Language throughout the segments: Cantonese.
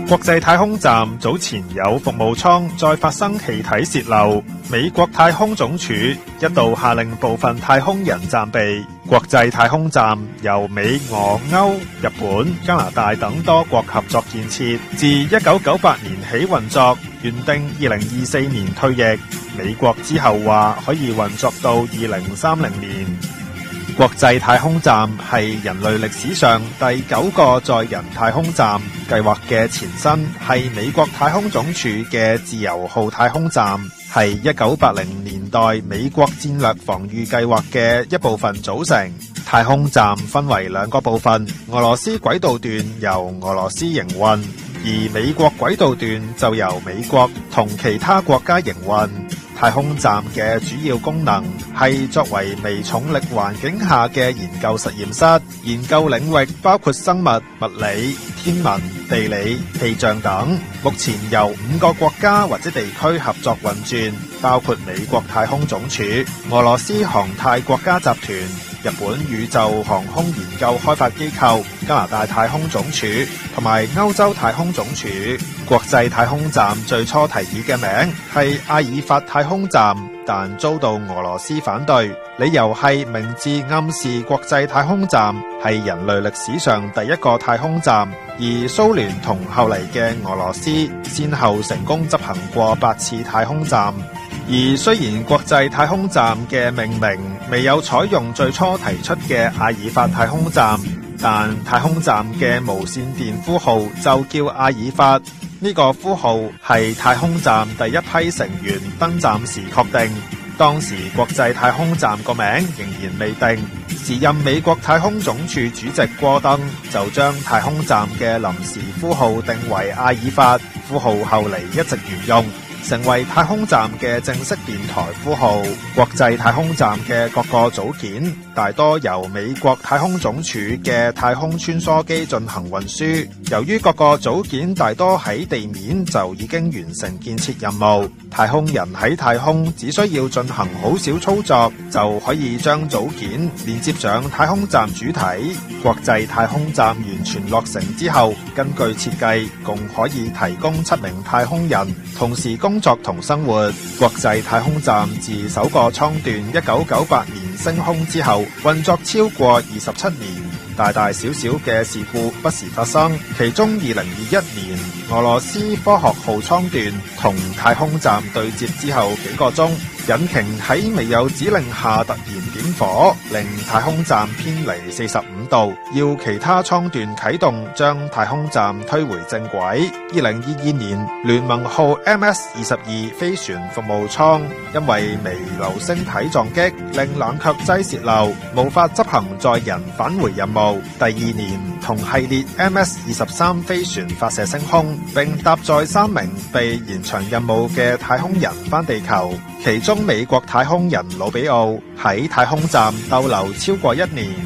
國際太空站早前有服務艙再發生氣體洩漏，美國太空總署一度下令部分太空人暫避。國際太空站由美、俄、歐、日本、加拿大等多國合作建設，自1998年起運作，原定2024年退役。美國之後話可以運作到2030年。國際太空站係人類歷史上第9個載人太空站，計劃嘅前身係美國太空總署嘅自由號太空站，係1980年代美國戰略防禦計劃嘅一部分組成。太空站分為2個部分，俄羅斯軌道段由俄羅斯營運，而美國軌道段就由美國同其他國家營運。太空站嘅主要功能係作為微重力環境下嘅研究實驗室，研究領域包括生物、物理、天文、地理、氣象等。目前由5個國家或者地區合作運轉，包括美國太空總署、俄羅斯航太國家集團、日本宇宙航空研究開發機構、加拿大太空總署同埋歐洲太空總署。國際太空站最初提議嘅名係阿爾法太空站，但遭到俄羅斯反對，理由係名字暗示國際太空站係人類歷史上第一個太空站，而蘇聯同後嚟嘅俄羅斯先後成功執行過8次太空站。而雖然國際太空站嘅命名未有採用最初提出嘅阿爾法太空站，但太空站嘅無線電呼號就叫阿爾法。呢個呼號係太空站第一批成員登站時確定，當時國際太空站個名仍然未定。時任美國太空總署主席戈登就將太空站嘅臨時呼號定為阿爾法，呼號後嚟一直沿用，成為太空站嘅正式電台呼號。國際太空站嘅各個組件大多由美國太空總署嘅太空穿梭機進行運輸。由於各個組件大多喺地面就已經完成建設任務，太空人喺太空只需要進行好少操作，就可以將組件連接上太空站主體。國際太空站完全落成之後，根據設計，共可以提供7名太空人同時工作同生活。國際太空站自首個艙段1998年升空之後，運作超過27年，大大小小嘅事故不時發生。其中2021年俄羅斯科學號艙段同太空站對接之後幾個鐘，引擎喺未有指令下突然點火，令太空站偏離45度，要其他艙段啟動將太空站推回正軌。2022年聯盟號 MS-22 飛船服務艙因為微流星體撞擊，令冷卻劑洩漏，無法執行載人返回任務。第2年同系列 MS-23 飛船發射升空，並搭載3名被延長任務嘅太空人返地球。其中美國太空人魯比奧喺太空站逗留超過1年。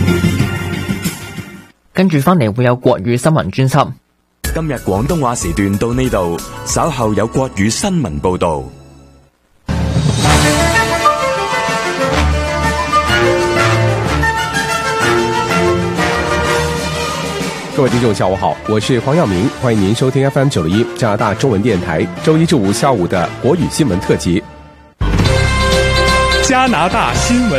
跟住翻嚟會有國語新聞專輯。 今日廣東話時段到呢度，稍後有國語新聞報道。 各位聽眾下午好，我是黃耀明，歡迎您收聽 FM91 加拿大中文電台周一至五下午的國語新聞特輯。 加拿大新聞，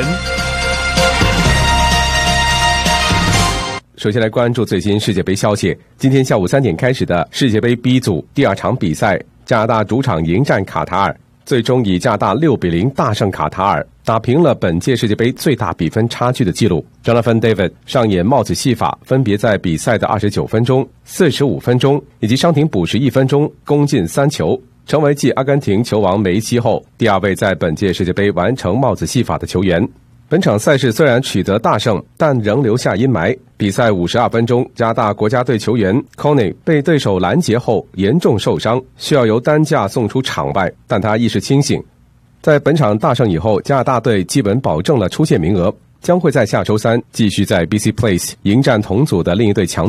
首先來關注最新世界杯消息。今天下午3點開始的世界杯 B 組第2場比賽，加拿大主場迎戰卡塔爾，最終以加拿大6-0大勝卡塔爾，打平了本屆世界杯最大比分差距的紀錄。Jonathan David 上演帽子戲法，分別在比賽的29分鐘、45分鐘以及傷停補時1分鐘攻進3球，成為繼阿根廷球王梅西後第2位在本屆世界杯完成帽子戲法的球員。本場賽事雖然取得大勝，但仍留下陰霾。比賽52分鐘，加拿大國家隊球員 Coney 被對手攔截後嚴重受傷，需要由擔架送出場外，但他意識清醒。在本場大勝以後，加拿大隊基本保證了出線名額，將會在下周3繼續在 BC Place 迎戰同組的另一隊強